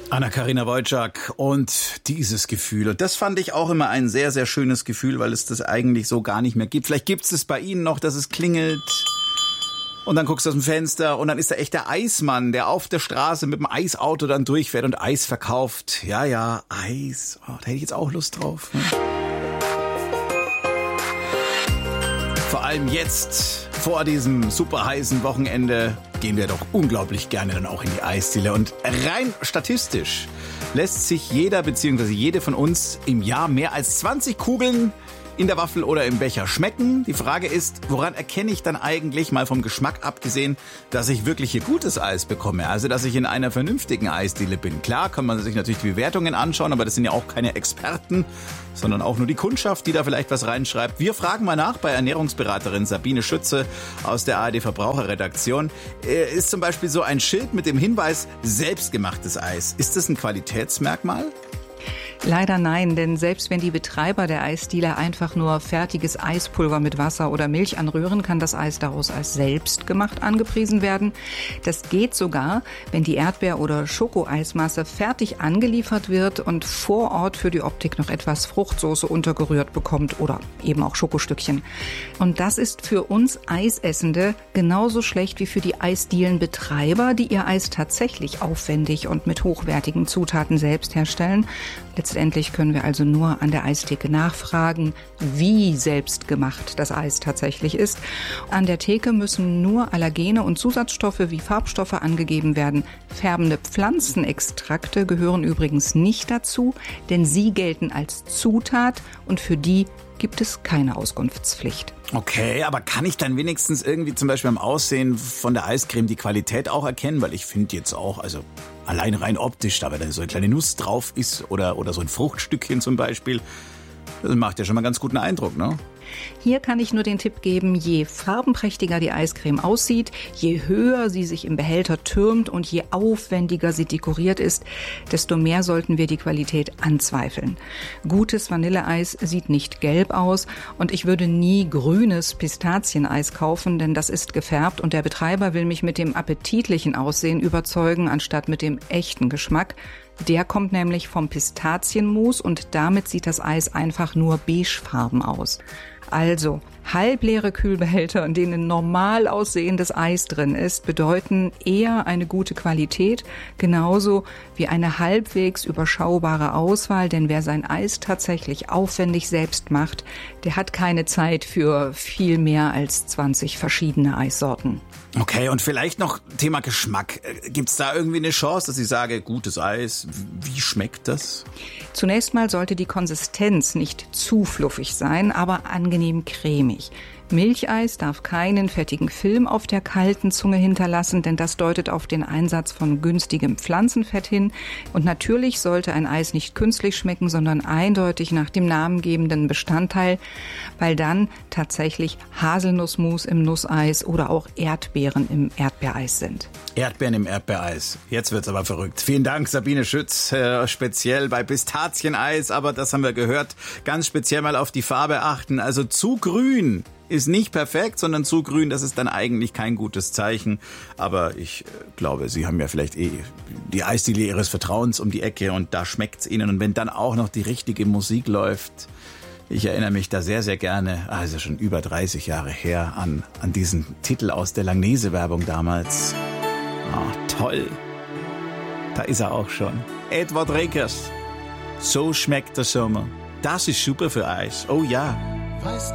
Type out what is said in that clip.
Anna-Karina Wojcik und dieses Gefühl. Und das fand ich auch immer ein sehr, sehr schönes Gefühl, weil es das eigentlich so gar nicht mehr gibt. Vielleicht gibt es bei Ihnen noch, dass es klingelt. Und dann guckst du aus dem Fenster und dann ist da echt der Eismann, der auf der Straße mit dem Eisauto dann durchfährt und Eis verkauft. Ja, Eis. Oh, da hätte ich jetzt auch Lust drauf. Ne? Vor allem jetzt, vor diesem super heißen Wochenende, gehen wir doch unglaublich gerne dann auch in die Eisdiele. Und rein statistisch lässt sich jeder bzw. jede von uns im Jahr mehr als 20 Kugeln in der Waffel oder im Becher schmecken. Die Frage ist, woran erkenne ich dann eigentlich, mal vom Geschmack abgesehen, dass ich wirklich hier gutes Eis bekomme? Also, dass ich in einer vernünftigen Eisdiele bin. Klar kann man sich natürlich die Bewertungen anschauen, aber das sind ja auch keine Experten, sondern auch nur die Kundschaft, die da vielleicht was reinschreibt. Wir fragen mal nach bei Ernährungsberaterin Sabine Schütze aus der ARD Verbraucherredaktion. Ist zum Beispiel so ein Schild mit dem Hinweis, selbstgemachtes Eis. Ist das ein Qualitätsmerkmal? Leider nein, denn selbst wenn die Betreiber der Eisdiele einfach nur fertiges Eispulver mit Wasser oder Milch anrühren, kann das Eis daraus als selbstgemacht angepriesen werden. Das geht sogar, wenn die Erdbeer- oder Schokoeismasse fertig angeliefert wird und vor Ort für die Optik noch etwas Fruchtsoße untergerührt bekommt oder eben auch Schokostückchen. Und das ist für uns Eisessende genauso schlecht wie für die Eisdielenbetreiber, die ihr Eis tatsächlich aufwendig und mit hochwertigen Zutaten selbst herstellen. Letztendlich können wir also nur an der Eistheke nachfragen, wie selbstgemacht das Eis tatsächlich ist. An der Theke müssen nur Allergene und Zusatzstoffe wie Farbstoffe angegeben werden. Färbende Pflanzenextrakte gehören übrigens nicht dazu, denn sie gelten als Zutat und für die gibt es keine Auskunftspflicht. Okay, aber kann ich dann wenigstens irgendwie zum Beispiel am Aussehen von der Eiscreme die Qualität auch erkennen? Weil ich finde jetzt auch, also allein rein optisch, da wenn da so eine kleine Nuss drauf ist oder so ein Fruchtstückchen zum Beispiel, das macht ja schon mal ganz guten Eindruck, ne? Hier kann ich nur den Tipp geben, je farbenprächtiger die Eiscreme aussieht, je höher sie sich im Behälter türmt und je aufwendiger sie dekoriert ist, desto mehr sollten wir die Qualität anzweifeln. Gutes Vanilleeis sieht nicht gelb aus und ich würde nie grünes Pistazieneis kaufen, denn das ist gefärbt und der Betreiber will mich mit dem appetitlichen Aussehen überzeugen, anstatt mit dem echten Geschmack. Der kommt nämlich vom Pistazienmus und damit sieht das Eis einfach nur beigefarben aus. Also, halbleere Kühlbehälter, in denen normal aussehendes Eis drin ist, bedeuten eher eine gute Qualität, genauso wie eine halbwegs überschaubare Auswahl, denn wer sein Eis tatsächlich aufwendig selbst macht, der hat keine Zeit für viel mehr als 20 verschiedene Eissorten. Okay, und vielleicht noch Thema Geschmack. Gibt's da irgendwie eine Chance, dass ich sage, gutes Eis, wie schmeckt das? Zunächst mal sollte die Konsistenz nicht zu fluffig sein, aber angenehm cremig. Milcheis darf keinen fettigen Film auf der kalten Zunge hinterlassen, denn das deutet auf den Einsatz von günstigem Pflanzenfett hin. Und natürlich sollte ein Eis nicht künstlich schmecken, sondern eindeutig nach dem namengebenden Bestandteil, weil dann tatsächlich Haselnussmus im Nusseis oder auch Erdbeeren im Erdbeereis sind. Erdbeeren im Erdbeereis. Jetzt wird's aber verrückt. Vielen Dank, Sabine Schütz, speziell bei Pistazieneis. Aber das haben wir gehört. Ganz speziell mal auf die Farbe achten. Also zu grün ist nicht perfekt, sondern zu grün, das ist dann eigentlich kein gutes Zeichen. Aber ich glaube, Sie haben ja vielleicht die Eisdiele Ihres Vertrauens um die Ecke und da schmeckt's Ihnen. Und wenn dann auch noch die richtige Musik läuft, ich erinnere mich da sehr, sehr gerne, also schon über 30 Jahre her, an diesen Titel aus der Langnese-Werbung damals. Oh, toll. Da ist er auch schon. Edward Rekers. So schmeckt der Sommer. Das ist super für Eis. Oh ja.